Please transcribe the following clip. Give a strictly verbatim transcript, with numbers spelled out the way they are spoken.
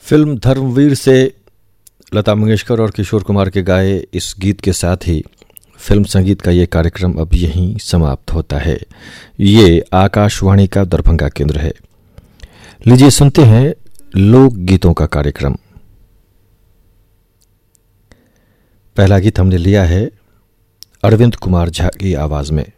Film Dharmveer से लता मंगेशकर और किशोर कुमार के गाए इस गीत के साथ ही फिल्म संगीत का ये कार्यक्रम अब यहीं समाप्त होता है। ये आकाशवाणी का दरभंगा केंद्र है। लीजिए सुनते हैं लोक गीतों का कार्यक्रम। पहला गीत हमने लिया है अरविंद कुमार झा की आवाज में।